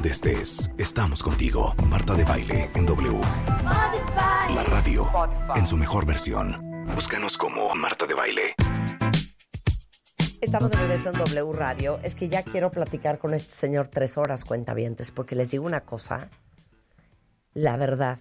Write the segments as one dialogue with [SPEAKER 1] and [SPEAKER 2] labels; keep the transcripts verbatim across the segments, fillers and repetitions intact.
[SPEAKER 1] donde estés, estamos contigo. Marta de Baile en W. La radio en su mejor versión. Búscanos como Marta de Baile.
[SPEAKER 2] Estamos de regreso en W Radio. Es que ya quiero platicar con este señor tres horas, cuentavientes, porque les digo una cosa. La verdad,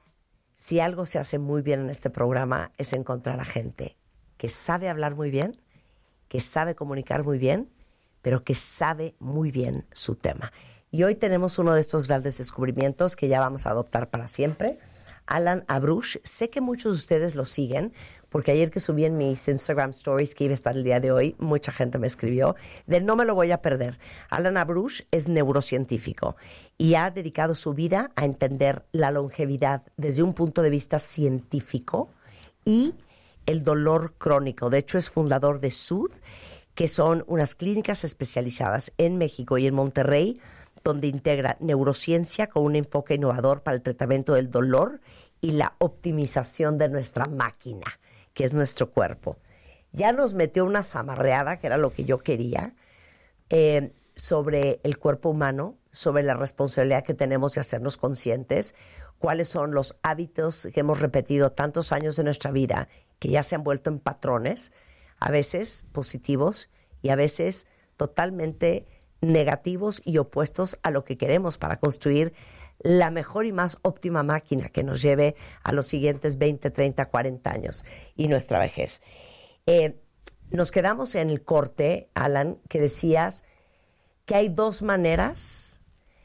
[SPEAKER 2] si algo se hace muy bien en este programa es encontrar a gente que sabe hablar muy bien, que sabe comunicar muy bien, pero que sabe muy bien su tema. Y hoy tenemos uno de estos grandes descubrimientos que ya vamos a adoptar para siempre. Alan Abrouche. Sé que muchos de ustedes lo siguen, porque ayer que subí en mis Instagram Stories que iba a estar el día de hoy, mucha gente me escribió de no me lo voy a perder. Alan Abrouche es neurocientífico y ha dedicado su vida a entender la longevidad desde un punto de vista científico y el dolor crónico. De hecho, es fundador de S U D, que son unas clínicas especializadas en México y en Monterrey, donde integra neurociencia con un enfoque innovador para el tratamiento del dolor y la optimización de nuestra máquina, que es nuestro cuerpo. Ya nos metió una zamarreada, que era lo que yo quería, eh, sobre el cuerpo humano, sobre la responsabilidad que tenemos de hacernos conscientes, cuáles son los hábitos que hemos repetido tantos años de nuestra vida, que ya se han vuelto en patrones, a veces positivos y a veces totalmente negativos y opuestos a lo que queremos para construir la mejor y más óptima máquina que nos lleve a los siguientes veinte, treinta, cuarenta años y nuestra vejez. Eh, nos quedamos en el corte, Alan, que decías que hay dos maneras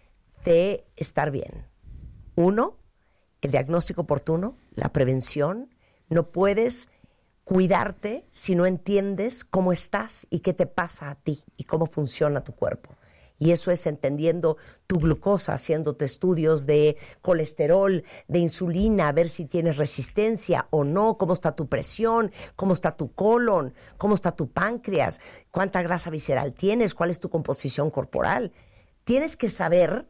[SPEAKER 2] de estar bien. Uno, el diagnóstico oportuno, la prevención. No puedes cuidarte si no entiendes cómo estás y qué te pasa a ti y cómo funciona tu cuerpo. Y eso es entendiendo tu glucosa, haciéndote estudios de colesterol, de insulina, a ver si tienes resistencia o no, cómo está tu presión, cómo está tu colon, cómo está tu páncreas, cuánta grasa visceral tienes, cuál es tu composición corporal. Tienes que saber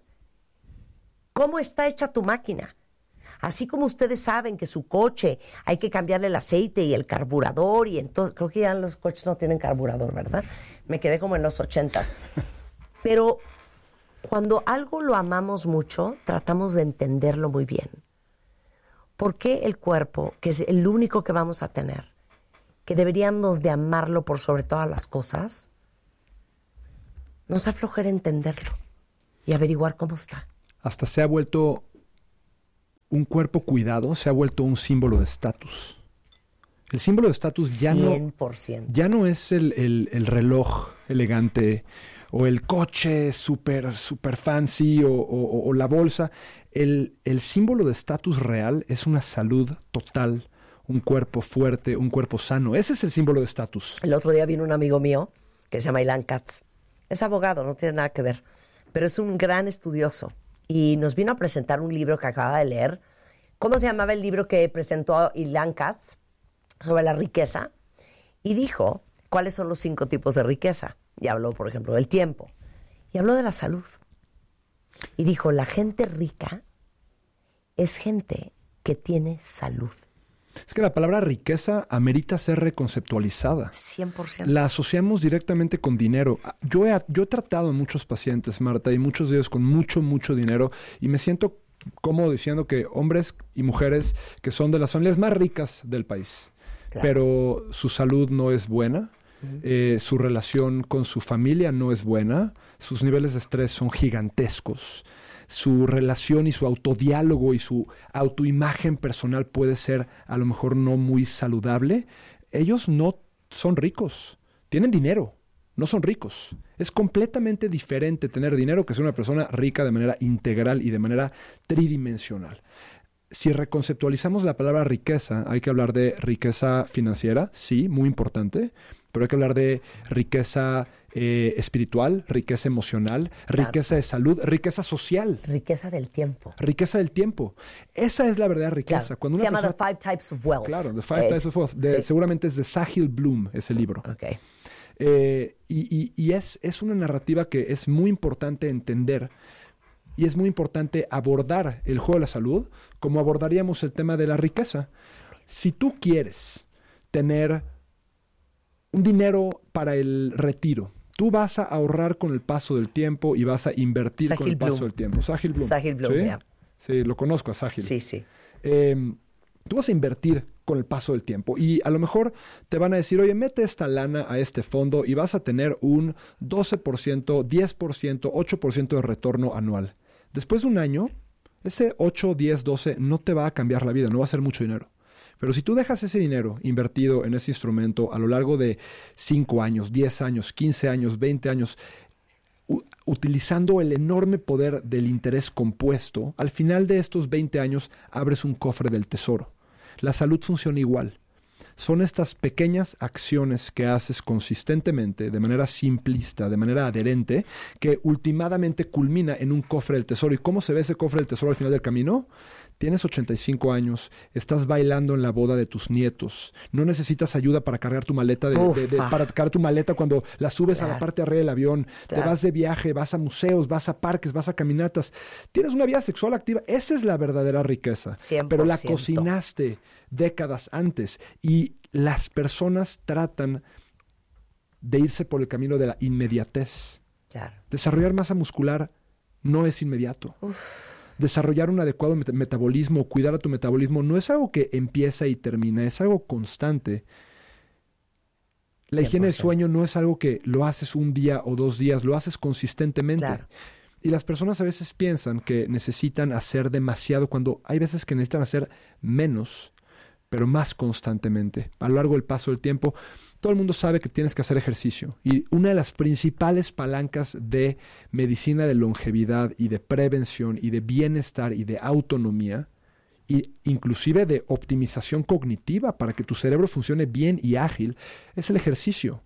[SPEAKER 2] cómo está hecha tu máquina. Así como ustedes saben que su coche hay que cambiarle el aceite y el carburador, y entonces creo que ya los coches no tienen carburador, ¿verdad? Me quedé como en los ochentas. Pero cuando algo lo amamos mucho, tratamos de entenderlo muy bien. ¿Por qué el cuerpo, que es el único que vamos a tener, que deberíamos de amarlo por sobre todas las cosas, nos da flojera entenderlo y averiguar cómo está?
[SPEAKER 3] Hasta se ha vuelto un cuerpo cuidado, se ha vuelto un símbolo de estatus. El símbolo de estatus ya
[SPEAKER 2] cien por ciento.
[SPEAKER 3] no, ya no es el, el, el reloj elegante o el coche súper super fancy o, o, o la bolsa. El, el símbolo de estatus real es una salud total, un cuerpo fuerte, un cuerpo sano. Ese es el símbolo de estatus.
[SPEAKER 2] El otro día vino un amigo mío que se llama Ilan Katz. Es abogado, no tiene nada que ver, pero es un gran estudioso. Y nos vino a presentar un libro que acababa de leer. ¿Cómo se llamaba el libro que presentó Ilan Katz? Sobre la riqueza. Y dijo cuáles son los cinco tipos de riqueza. Y habló, por ejemplo, del tiempo. Y habló de la salud. Y dijo, la gente rica es gente que tiene salud.
[SPEAKER 3] Es que la palabra riqueza amerita ser reconceptualizada.
[SPEAKER 2] cien por ciento.
[SPEAKER 3] La asociamos directamente con dinero. Yo he, yo he tratado a muchos pacientes, Marta, y muchos de ellos con mucho, mucho dinero, y me siento cómodo diciendo que hombres y mujeres que son de las familias más ricas del país, claro, pero su salud no es buena, uh-huh. eh, su relación con su familia no es buena, sus niveles de estrés son gigantescos, su relación y su autodiálogo y su autoimagen personal puede ser a lo mejor no muy saludable. Ellos no son ricos, tienen dinero, no son ricos. Es completamente diferente tener dinero que ser una persona rica de manera integral y de manera tridimensional. Si reconceptualizamos la palabra riqueza, hay que hablar de riqueza financiera, sí, muy importante, pero hay que hablar de riqueza eh, espiritual, riqueza emocional, claro, riqueza de salud, riqueza social.
[SPEAKER 2] Riqueza del tiempo.
[SPEAKER 3] Riqueza del tiempo. Esa es la verdadera riqueza.
[SPEAKER 2] Claro.
[SPEAKER 3] Cuando
[SPEAKER 2] Se
[SPEAKER 3] una
[SPEAKER 2] llama
[SPEAKER 3] persona,
[SPEAKER 2] The Five Types of Wealth.
[SPEAKER 3] Claro, The Five
[SPEAKER 2] eh,
[SPEAKER 3] Types of Wealth. De,
[SPEAKER 2] sí.
[SPEAKER 3] Seguramente es de Sahil Bloom, ese libro.
[SPEAKER 2] Okay.
[SPEAKER 3] Eh, y y, y es, es una narrativa que es muy importante entender. Y es muy importante abordar el juego de la salud como abordaríamos el tema de la riqueza. Si tú quieres tener un dinero para el retiro, Tú vas a ahorrar con el paso del tiempo y vas a invertir
[SPEAKER 2] Sahil
[SPEAKER 3] con el
[SPEAKER 2] Bloom.
[SPEAKER 3] paso del tiempo. Sahil Bloom.
[SPEAKER 2] Sahil Bloom,
[SPEAKER 3] ¿Sí?
[SPEAKER 2] yeah.
[SPEAKER 3] Sí, lo conozco a Sahil.
[SPEAKER 2] Sí, sí.
[SPEAKER 3] Eh, tú vas a invertir con el paso del tiempo y a lo mejor te van a decir, oye, mete esta lana a este fondo y vas a tener un doce por ciento, diez por ciento, ocho por ciento de retorno anual. Después de un año, ese ocho, diez, doce no te va a cambiar la vida, no va a ser mucho dinero. Pero si tú dejas ese dinero invertido en ese instrumento a lo largo de cinco años, diez años, quince años, veinte años, u- utilizando el enorme poder del interés compuesto, al final de estos veinte años abres un cofre del tesoro. La salud funciona igual. Son estas pequeñas acciones que haces consistentemente, de manera simplista, de manera adherente, que ultimadamente culmina en un cofre del tesoro. ¿Y cómo se ve ese cofre del tesoro al final del camino? Tienes ochenta y cinco años, estás bailando en la boda de tus nietos, no necesitas ayuda para cargar tu maleta, de, de, de, para cargar tu maleta cuando la subes claro. a la parte de arriba del avión, claro. te vas de viaje, vas a museos, vas a parques, vas a caminatas, tienes una vida sexual activa, esa es la verdadera riqueza,
[SPEAKER 2] cien por ciento.
[SPEAKER 3] Pero la cocinaste décadas antes y las personas tratan de irse por el camino de la inmediatez.
[SPEAKER 2] Claro.
[SPEAKER 3] Desarrollar masa muscular no es inmediato.
[SPEAKER 2] Uf.
[SPEAKER 3] Desarrollar un adecuado met- metabolismo, cuidar a tu metabolismo, no es algo que empieza y termina, es algo constante. La cien por ciento. Higiene del sueño no es algo que lo haces un día o dos días, lo haces consistentemente.
[SPEAKER 2] Claro.
[SPEAKER 3] Y las personas a veces piensan que necesitan hacer demasiado cuando hay veces que necesitan hacer menos, pero más constantemente. A lo largo del paso del tiempo, todo el mundo sabe que tienes que hacer ejercicio. Y una de las principales palancas de medicina de longevidad y de prevención y de bienestar y de autonomía, e inclusive de optimización cognitiva para que tu cerebro funcione bien y ágil, es el ejercicio.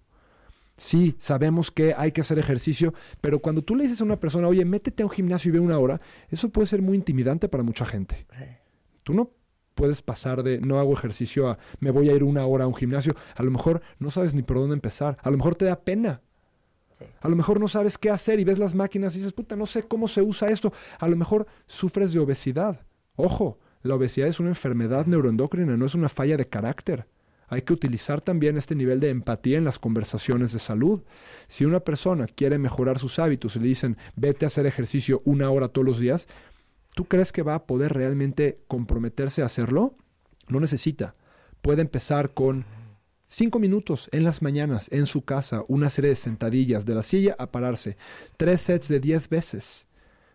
[SPEAKER 3] Sí, sabemos que hay que hacer ejercicio, pero cuando tú le dices a una persona, oye, métete a un gimnasio y ve una hora, eso puede ser muy intimidante para mucha gente.
[SPEAKER 2] Sí.
[SPEAKER 3] Tú no puedes pasar de no hago ejercicio a me voy a ir una hora a un gimnasio. A lo mejor no sabes ni por dónde empezar. A lo mejor te da pena. Sí. A lo mejor no sabes qué hacer y ves las máquinas y dices, puta, no sé cómo se usa esto. A lo mejor sufres de obesidad. Ojo, la obesidad es una enfermedad neuroendocrina, no es una falla de carácter. Hay que utilizar también este nivel de empatía en las conversaciones de salud. Si una persona quiere mejorar sus hábitos y le dicen, vete a hacer ejercicio una hora todos los días, ¿tú crees que va a poder realmente comprometerse a hacerlo? No necesita. Puede empezar con cinco minutos en las mañanas, en su casa, una serie de sentadillas, de la silla a pararse. Tres sets de diez veces.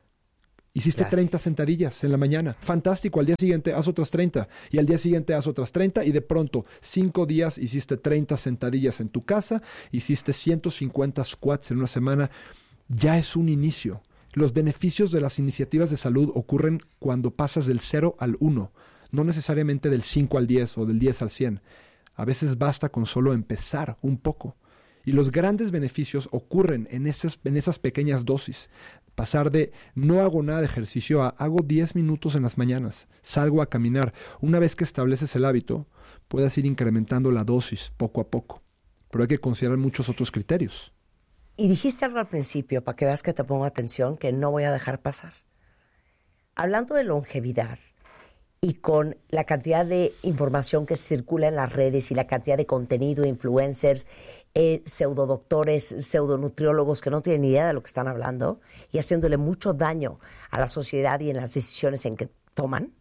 [SPEAKER 3] Hiciste claro. treinta sentadillas en la mañana. Fantástico. Al día siguiente haz otras treinta. Y al día siguiente haz otras treinta. Y de pronto, cinco días hiciste treinta sentadillas en tu casa. Hiciste ciento cincuenta squats en una semana. Ya es un inicio. Los beneficios de las iniciativas de salud ocurren cuando pasas del cero al uno, no necesariamente del cinco al diez o del diez al cien. A veces basta con solo empezar un poco. Y los grandes beneficios ocurren en esas, en esas pequeñas dosis. Pasar de no hago nada de ejercicio a hago diez minutos en las mañanas, salgo a caminar. Una vez que estableces el hábito, puedes ir incrementando la dosis poco a poco. Pero hay que considerar muchos otros criterios.
[SPEAKER 2] Y dijiste algo al principio, para que veas que te pongo atención, que no voy a dejar pasar. Hablando de longevidad y con la cantidad de información que circula en las redes y la cantidad de contenido, influencers, eh, pseudodoctores, pseudonutriólogos que no tienen ni idea de lo que están hablando y haciéndole mucho daño a la sociedad y en las decisiones en que toman,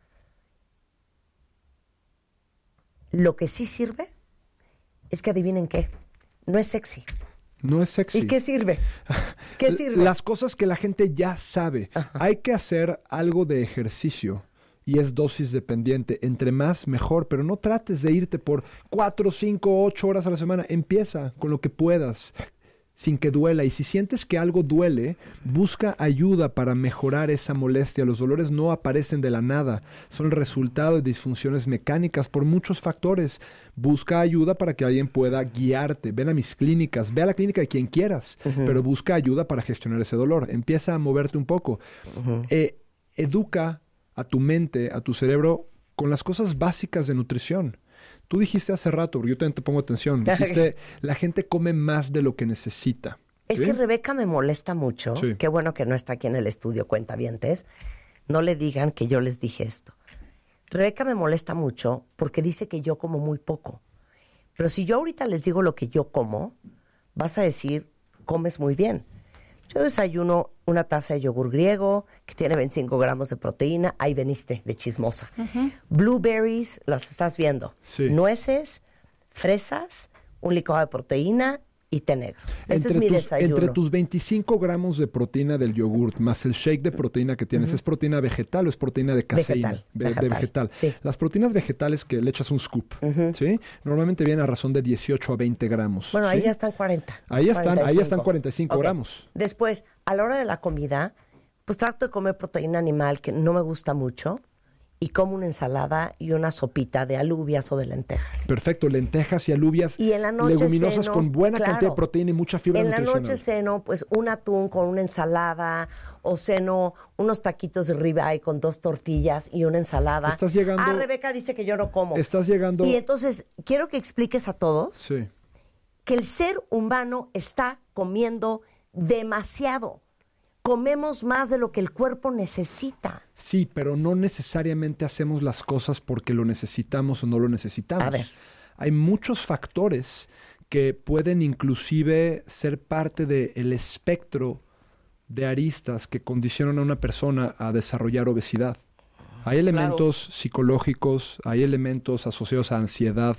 [SPEAKER 2] lo que sí sirve es que adivinen qué, no es sexy.
[SPEAKER 3] No es sexy.
[SPEAKER 2] ¿Y qué sirve? ¿Qué sirve?
[SPEAKER 3] Las cosas que la gente ya sabe. Ajá. Hay que hacer algo de ejercicio y es dosis dependiente. Entre más, mejor. Pero no trates de irte por cuatro, cinco, ocho horas a la semana. Empieza con lo que puedas, sin que duela. Y si sientes que algo duele, busca ayuda para mejorar esa molestia. Los dolores no aparecen de la nada. Son el resultado de disfunciones mecánicas por muchos factores. Busca ayuda para que alguien pueda guiarte. Ven a mis clínicas, ve a la clínica de quien quieras, uh-huh. pero busca ayuda para gestionar ese dolor. Empieza a moverte un poco. Uh-huh. Eh, educa a tu mente, a tu cerebro, con las cosas básicas de nutrición. Tú dijiste hace rato, porque yo también te pongo atención, dijiste, la gente come más de lo que necesita.
[SPEAKER 2] Es ¿sí? que Rebeca me molesta mucho. Sí. Qué bueno que no está aquí en el estudio, cuentavientes. No le digan que yo les dije esto. Rebeca me molesta mucho porque dice que yo como muy poco. Pero si yo ahorita les digo lo que yo como, vas a decir, comes muy bien. Yo desayuno una taza de yogur griego que tiene veinticinco gramos de proteína. Ahí veniste de chismosa. Uh-huh. Blueberries, las estás viendo.
[SPEAKER 3] Sí.
[SPEAKER 2] Nueces, fresas, un licuado de proteína y té negro. Ese
[SPEAKER 3] entre
[SPEAKER 2] es mi
[SPEAKER 3] tus,
[SPEAKER 2] desayuno.
[SPEAKER 3] Entre tus veinticinco gramos de proteína del yogurt más el shake de proteína que tienes, uh-huh. ¿es proteína vegetal o es proteína de caseína?
[SPEAKER 2] Vegetal.
[SPEAKER 3] Ve,
[SPEAKER 2] vegetal.
[SPEAKER 3] De vegetal.
[SPEAKER 2] Sí.
[SPEAKER 3] Las proteínas vegetales que le echas un scoop, uh-huh. ¿sí? Normalmente vienen a razón de dieciocho a veinte gramos.
[SPEAKER 2] Bueno,
[SPEAKER 3] ¿sí?
[SPEAKER 2] ahí ya están cuarenta.
[SPEAKER 3] Ahí están,
[SPEAKER 2] cuarenta y cinco.
[SPEAKER 3] ahí están cuarenta y cinco
[SPEAKER 2] okay.
[SPEAKER 3] gramos.
[SPEAKER 2] Después, a la hora de la comida, pues trato de comer proteína animal que no me gusta mucho. Y como una ensalada y una sopita de alubias o de lentejas.
[SPEAKER 3] Perfecto, lentejas y alubias,
[SPEAKER 2] y en la noche
[SPEAKER 3] leguminosas
[SPEAKER 2] ceno,
[SPEAKER 3] con buena
[SPEAKER 2] claro,
[SPEAKER 3] cantidad de proteína y mucha fibra
[SPEAKER 2] en
[SPEAKER 3] nutricional.
[SPEAKER 2] En la noche ceno, pues, un atún con una ensalada, o ceno unos taquitos de ribeye con dos tortillas y una ensalada.
[SPEAKER 3] Estás llegando...
[SPEAKER 2] Ah, Rebeca dice que yo no como.
[SPEAKER 3] Estás llegando...
[SPEAKER 2] Y entonces, quiero que expliques a todos
[SPEAKER 3] sí.
[SPEAKER 2] que el ser humano está comiendo demasiado. Comemos más de lo que el cuerpo necesita.
[SPEAKER 3] Sí, pero no necesariamente hacemos las cosas porque lo necesitamos o no lo necesitamos.
[SPEAKER 2] A ver.
[SPEAKER 3] Hay muchos factores que pueden inclusive ser parte del espectro de aristas que condicionan a una persona a desarrollar obesidad. Hay elementos claro. psicológicos, hay elementos asociados a ansiedad,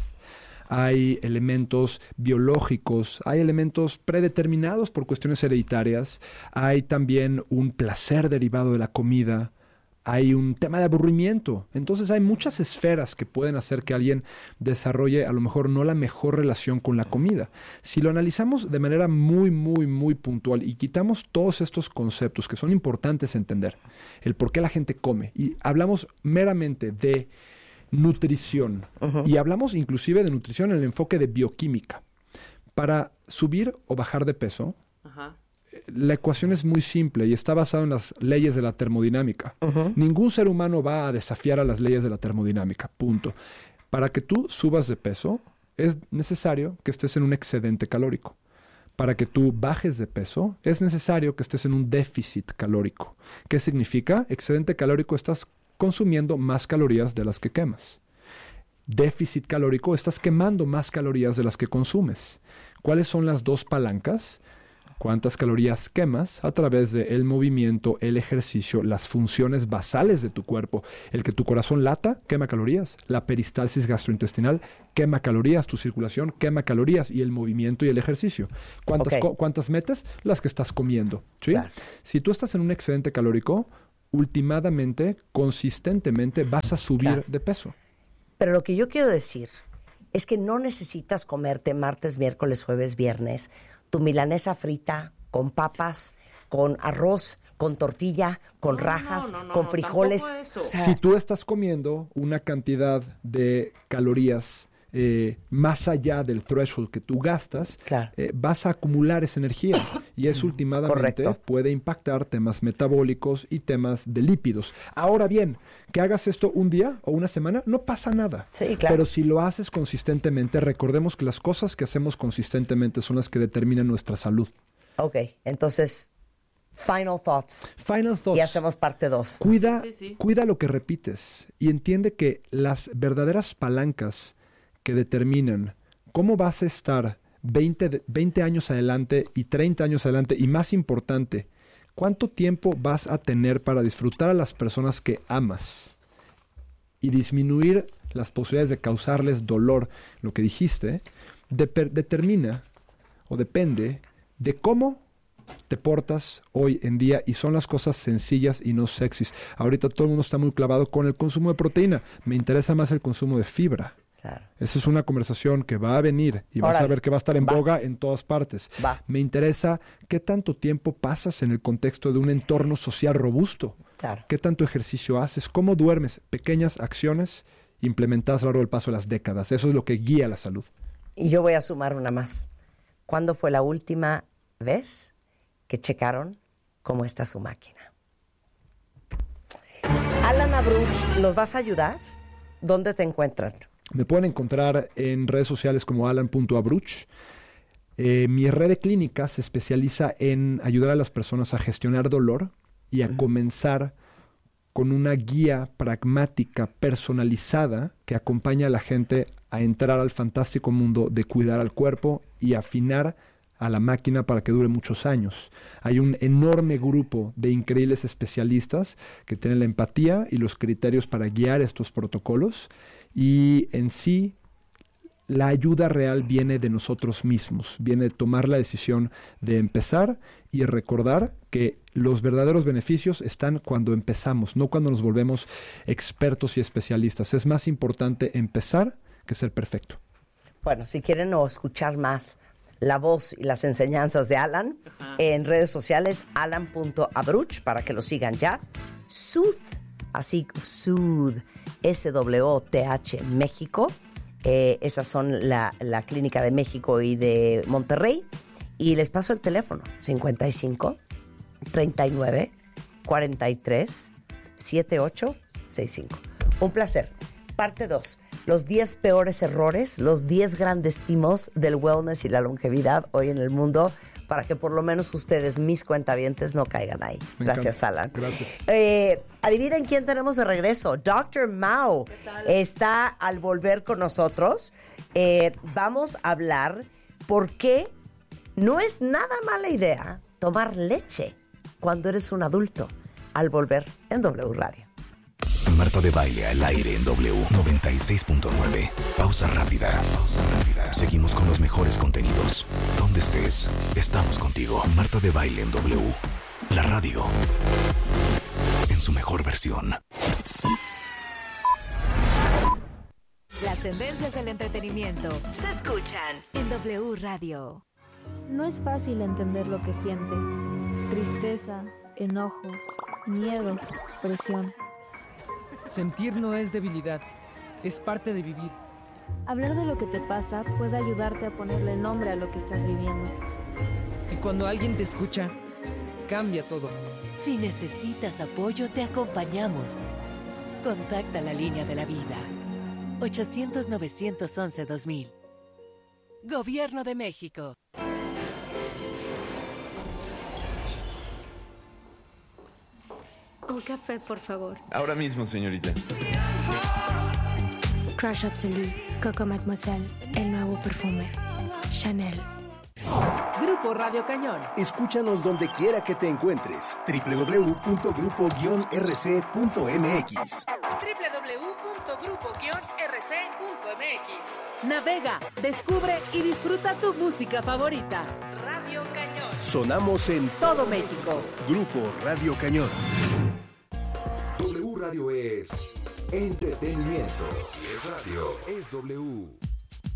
[SPEAKER 3] hay elementos biológicos, hay elementos predeterminados por cuestiones hereditarias, hay también un placer derivado de la comida, hay un tema de aburrimiento. Entonces hay muchas esferas que pueden hacer que alguien desarrolle a lo mejor no la mejor relación con la comida. Si lo analizamos de manera muy, muy, muy puntual y quitamos todos estos conceptos que son importantes entender, el por qué la gente come, y hablamos meramente de nutrición. Uh-huh. Y hablamos inclusive de nutrición en el enfoque de bioquímica. Para subir o bajar de peso, uh-huh. la ecuación es muy simple y está basada en las leyes de la termodinámica. Uh-huh. Ningún ser humano va a desafiar a las leyes de la termodinámica. Punto. Para que tú subas de peso, es necesario que estés en un excedente calórico. Para que tú bajes de peso, es necesario que estés en un déficit calórico. ¿Qué significa? Excedente calórico, estás consumiendo más calorías de las que quemas. Déficit calórico, estás quemando más calorías de las que consumes. ¿Cuáles son las dos palancas? ¿Cuántas calorías quemas a través del movimiento, el ejercicio, las funciones basales de tu cuerpo? El que tu corazón lata, quema calorías. La peristalsis gastrointestinal quema calorías. Tu circulación quema calorías. Y el movimiento y el ejercicio. ¿Cuántas, okay. co- ¿cuántas metes? Las que estás comiendo. ¿Sí? Claro. Si tú estás en un excedente calórico, ultimadamente, consistentemente, vas a subir claro. de peso.
[SPEAKER 2] Pero lo que yo quiero decir es que no necesitas comerte martes, miércoles, jueves, viernes tu milanesa frita con papas, con arroz, con tortilla, con no, rajas, no, no, no, con frijoles.
[SPEAKER 3] O sea, si tú estás comiendo una cantidad de calorías eh, más allá del threshold que tú gastas,
[SPEAKER 2] claro.
[SPEAKER 3] eh, vas a acumular esa energía y eso últimamente
[SPEAKER 2] Correcto.
[SPEAKER 3] puede impactar temas metabólicos y temas de lípidos. Ahora bien, que hagas esto un día o una semana, no pasa nada.
[SPEAKER 2] Sí, claro.
[SPEAKER 3] Pero si lo haces consistentemente, recordemos que las cosas que hacemos consistentemente son las que determinan nuestra salud.
[SPEAKER 2] Ok, entonces, final thoughts.
[SPEAKER 3] Final thoughts.
[SPEAKER 2] Y hacemos parte dos.
[SPEAKER 3] Cuida,
[SPEAKER 4] sí, sí.
[SPEAKER 3] cuida lo que repites y entiende que las verdaderas palancas que determinan cómo vas a estar veinte, veinte años adelante y treinta años adelante, y más importante, cuánto tiempo vas a tener para disfrutar a las personas que amas y disminuir las posibilidades de causarles dolor, lo que dijiste, de, per, determina o depende de cómo te portas hoy en día, y son las cosas sencillas y no sexys. Ahorita todo el mundo está muy clavado con el consumo de proteína. Me interesa más el consumo de fibra.
[SPEAKER 2] Claro.
[SPEAKER 3] Esa es una conversación que va a venir y vas
[SPEAKER 2] Órale.
[SPEAKER 3] a ver que va a estar en
[SPEAKER 2] Va.
[SPEAKER 3] boga en todas partes.
[SPEAKER 2] Va.
[SPEAKER 3] Me interesa qué tanto tiempo pasas en el contexto de un entorno social robusto.
[SPEAKER 2] Claro.
[SPEAKER 3] ¿Qué tanto ejercicio haces? ¿Cómo duermes? Pequeñas acciones implementadas a lo largo del paso de las décadas. Eso es lo que guía la salud.
[SPEAKER 2] Y yo voy a sumar una más. ¿Cuándo fue la última vez que checaron cómo está su máquina? Alan Abruch, ¿nos vas a ayudar? ¿Dónde te encuentran?
[SPEAKER 3] Me pueden encontrar en redes sociales como alan punto abruch. Eh, mi red de clínicas se especializa en ayudar a las personas a gestionar dolor y a uh-huh. comenzar con una guía pragmática, personalizada, que acompaña a la gente a entrar al fantástico mundo de cuidar al cuerpo y afinar a la máquina para que dure muchos años. Hay un enorme grupo de increíbles especialistas que tienen la empatía y los criterios para guiar estos protocolos, y en sí la ayuda real viene de nosotros mismos, viene de tomar la decisión de empezar y recordar que los verdaderos beneficios están cuando empezamos, no cuando nos volvemos expertos y especialistas. Es más importante empezar que ser perfecto.
[SPEAKER 2] Bueno, si quieren o escuchar más la voz y las enseñanzas de Alan, uh-huh. en redes sociales, alan punto abruch, para que lo sigan ya. Sooth, así, Sooth, S W T H, México. Eh, esas son la, la clínica de México y de Monterrey. Y les paso el teléfono, cincuenta y cinco, treinta y nueve, cuarenta y tres, setenta y ocho sesenta y cinco. Un placer. Parte dos. Los diez peores errores, los diez grandes timos del wellness y la longevidad hoy en el mundo, para que por lo menos ustedes, mis cuentavientes, no caigan ahí. Me Gracias, encanta. Alan.
[SPEAKER 3] Gracias.
[SPEAKER 2] Eh, adivinen quién tenemos de regreso. doctor Mao está al volver con nosotros. Eh, vamos a hablar por qué no es nada mala idea tomar leche cuando eres un adulto. Al volver en W Radio.
[SPEAKER 1] Marta de Baile al aire en W noventa y seis punto nueve. Pausa rápida. Pausa rápida. Seguimos con los mejores contenidos. Donde estés, estamos contigo. Marta de Baile en W. La radio. En su mejor versión.
[SPEAKER 4] Las tendencias del entretenimiento se escuchan en W Radio.
[SPEAKER 5] No es fácil entender lo que sientes. Tristeza, enojo, miedo, presión.
[SPEAKER 6] Sentir no es debilidad, es parte de vivir.
[SPEAKER 5] Hablar de lo que te pasa puede ayudarte a ponerle nombre a lo que estás viviendo.
[SPEAKER 6] Y cuando alguien te escucha, cambia todo.
[SPEAKER 4] Si necesitas apoyo, te acompañamos. Contacta la línea de la vida. ochocientos, novecientos once, dos mil. Gobierno de México.
[SPEAKER 7] Un café, por favor.
[SPEAKER 8] Ahora mismo, señorita.
[SPEAKER 7] Crush Absolute, Coco Mademoiselle, el nuevo perfume. Chanel.
[SPEAKER 4] Grupo Radio Cañón.
[SPEAKER 9] Escúchanos donde quiera que te encuentres. doble u doble u doble u punto grupo guion r c punto m x.
[SPEAKER 4] doble u doble u doble u punto grupo guion r c punto m x. Navega, descubre y disfruta tu música favorita. Radio Cañón.
[SPEAKER 9] Sonamos en
[SPEAKER 4] todo México.
[SPEAKER 9] Grupo Radio Cañón.
[SPEAKER 1] W Radio es entretenimiento. Si es radio, es W.